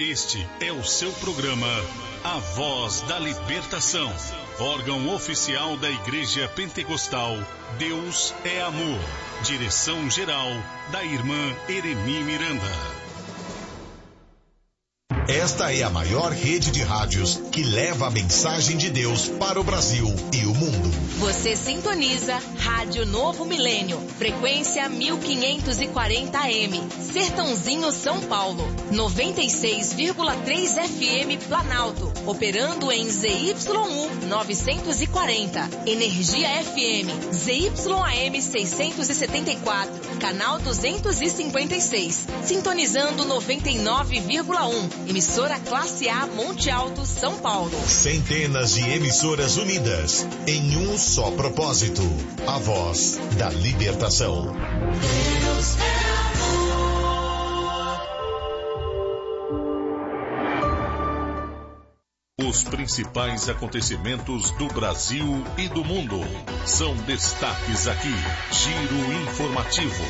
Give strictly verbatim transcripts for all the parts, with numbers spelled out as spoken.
Este é o seu programa A Voz da Libertação, órgão oficial da Igreja Pentecostal Deus é Amor. Direção geral da irmã Eremi Miranda. Esta é a maior rede de rádios que leva a mensagem de Deus para o Brasil e o mundo. Você sintoniza Rádio Novo Milênio, frequência mil quinhentos e quarenta A M, Sertãozinho, São Paulo, noventa e seis vírgula três F M Planalto, operando em Z Y U novecentos e quarenta, Energia F M, Z Y A M seiscentos e setenta e quatro, canal duzentos e cinquenta e seis, sintonizando noventa e nove vírgula um, emissora Classe A Monte Alto, São Paulo. Centenas de emissoras unidas em um só propósito, a voz da libertação. Deus é amor. Os principais acontecimentos do Brasil e do mundo são destaques aqui. Giro informativo.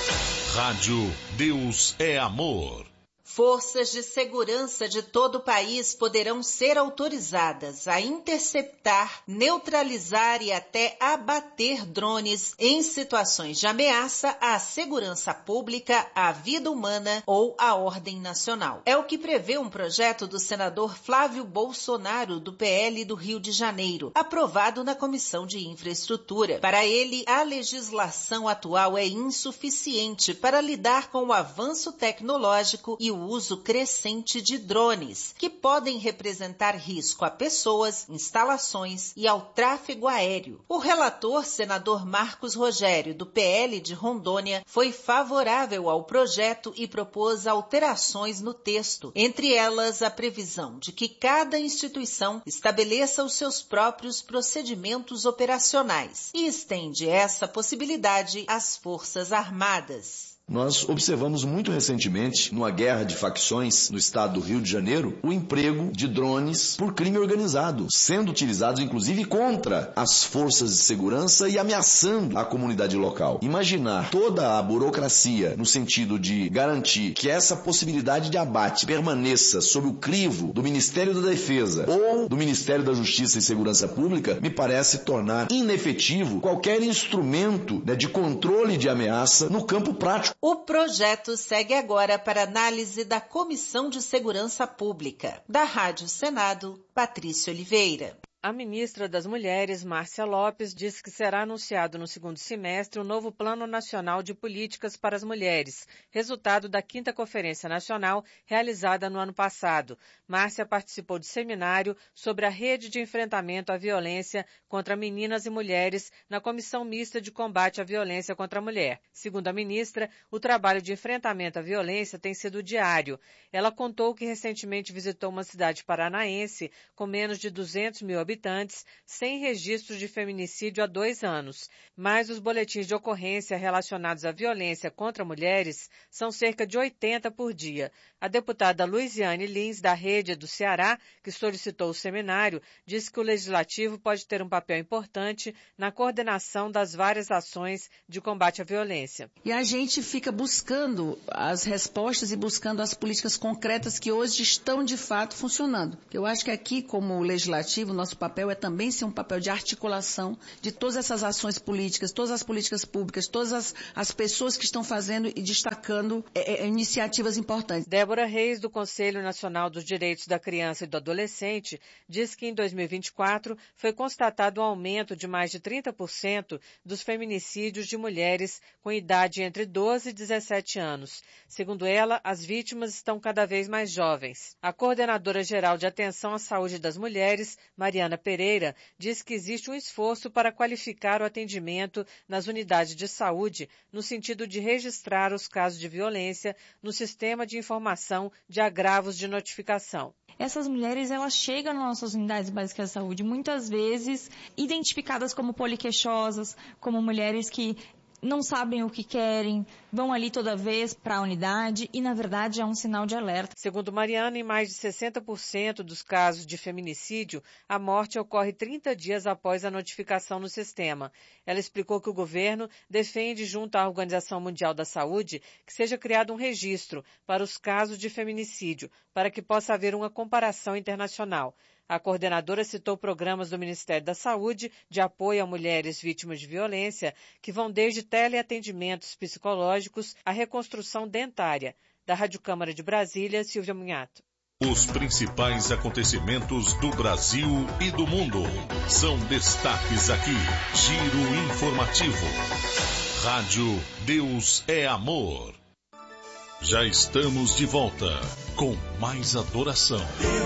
Rádio Deus é Amor. Forças de segurança de todo o país poderão ser autorizadas a interceptar, neutralizar e até abater drones em situações de ameaça à segurança pública, à vida humana ou à ordem nacional. É o que prevê um projeto do senador Flávio Bolsonaro, do P L do Rio de Janeiro, aprovado na Comissão de Infraestrutura. Para ele, a legislação atual é insuficiente para lidar com o avanço tecnológico e o uso crescente de drones, que podem representar risco a pessoas, instalações e ao tráfego aéreo. O relator, senador Marcos Rogério, do P L de Rondônia, foi favorável ao projeto e propôs alterações no texto, entre elas a previsão de que cada instituição estabeleça os seus próprios procedimentos operacionais e estende essa possibilidade às Forças Armadas. Nós observamos muito recentemente, numa guerra de facções no estado do Rio de Janeiro, o emprego de drones por crime organizado, sendo utilizados inclusive contra as forças de segurança e ameaçando a comunidade local. Imaginar toda a burocracia no sentido de garantir que essa possibilidade de abate permaneça sob o crivo do Ministério da Defesa ou do Ministério da Justiça e Segurança Pública me parece tornar inefetivo qualquer instrumento, né, de controle de ameaça no campo prático. O projeto segue agora para análise da Comissão de Segurança Pública. Da Rádio Senado, Patrícia Oliveira. A ministra das Mulheres, Márcia Lopes, disse que será anunciado no segundo semestre o novo Plano Nacional de Políticas para as Mulheres, resultado da quinta Conferência Nacional realizada no ano passado. Márcia participou de seminário sobre a rede de enfrentamento à violência contra meninas e mulheres na Comissão Mista de Combate à Violência contra a Mulher. Segundo a ministra, o trabalho de enfrentamento à violência tem sido diário. Ela contou que recentemente visitou uma cidade paranaense com menos de duzentos mil habitantes, habitantes, sem registro de feminicídio há dois anos. Mas os boletins de ocorrência relacionados à violência contra mulheres são cerca de oitenta por dia. A deputada Luiziane Lins, da Rede do Ceará, que solicitou o seminário, disse que o Legislativo pode ter um papel importante na coordenação das várias ações de combate à violência. E a gente fica buscando as respostas e buscando as políticas concretas que hoje estão de fato funcionando. Eu acho que aqui, como Legislativo, nosso papel é também ser um papel de articulação de todas essas ações políticas, todas as políticas públicas, todas as, as pessoas que estão fazendo e destacando é, é, iniciativas importantes. Débora Reis, do Conselho Nacional dos Direitos da Criança e do Adolescente, diz que em dois mil e vinte e quatro foi constatado um aumento de mais de trinta por cento dos feminicídios de mulheres com idade entre doze e dezessete anos. Segundo ela, as vítimas estão cada vez mais jovens. A coordenadora geral de atenção à saúde das mulheres, Mariana Pereira, diz que existe um esforço para qualificar o atendimento nas unidades de saúde no sentido de registrar os casos de violência no sistema de informação de agravos de notificação. Essas mulheres, elas chegam nas nossas unidades básicas de saúde muitas vezes identificadas como poliqueixosas, como mulheres que não sabem o que querem, vão ali toda vez para a unidade e, na verdade, é um sinal de alerta. Segundo Mariana, em mais de sessenta por cento dos casos de feminicídio, a morte ocorre trinta dias após a notificação no sistema. Ela explicou que o governo defende, junto à Organização Mundial da Saúde, que seja criado um registro para os casos de feminicídio, para que possa haver uma comparação internacional. A coordenadora citou programas do Ministério da Saúde de apoio a mulheres vítimas de violência, que vão desde teleatendimentos psicológicos à reconstrução dentária. Da Rádio Câmara de Brasília, Silvia Munhato. Os principais acontecimentos do Brasil e do mundo são destaques aqui. Giro informativo. Rádio Deus é Amor. Já estamos de volta com mais adoração.